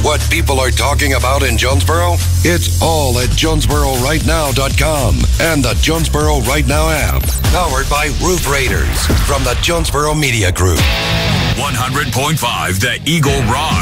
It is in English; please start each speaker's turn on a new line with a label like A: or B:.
A: What people are talking about in Jonesboro? It's all at JonesboroRightNow.com and the Jonesboro Right Now app. Powered by Roof Raiders from the Jonesboro Media Group.
B: 100.5 The Eagle Rock.